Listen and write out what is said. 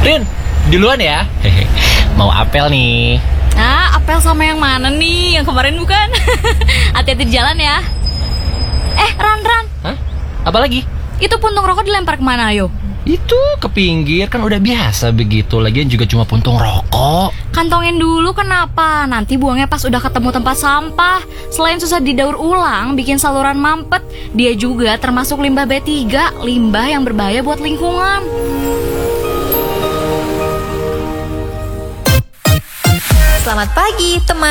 Rin, duluan ya. Mau apel nih. Nah, apel sama yang mana nih? Yang kemarin bukan? Hati-hati di jalan ya. Ran. Hah? Apa lagi? Itu puntung rokok dilempar kemana, ayo? Itu ke pinggir, kan udah biasa begitu. Lagian juga cuma puntung rokok. Kantongin dulu kenapa? Nanti buangnya pas udah ketemu tempat sampah. Selain susah didaur ulang, bikin saluran mampet, dia juga termasuk limbah B3, limbah yang berbahaya buat lingkungan. Selamat pagi, teman.